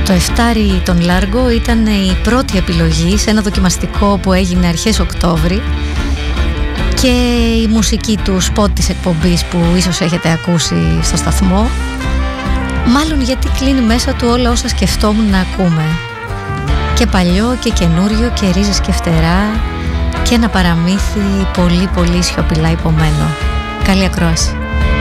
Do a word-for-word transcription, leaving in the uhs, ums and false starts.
Το εφτάρι των Largo ήταν η πρώτη επιλογή σε ένα δοκιμαστικό που έγινε αρχές Οκτώβρη και η μουσική του σποτ της εκπομπής που ίσως έχετε ακούσει στο σταθμό, μάλλον γιατί κλείνει μέσα του όλα όσα σκεφτόμουν να ακούμε, και παλιό και καινούριο και ρίζες και φτερά και ένα παραμύθι πολύ πολύ σιωπηλά υπομένο. Καλή ακρόαση.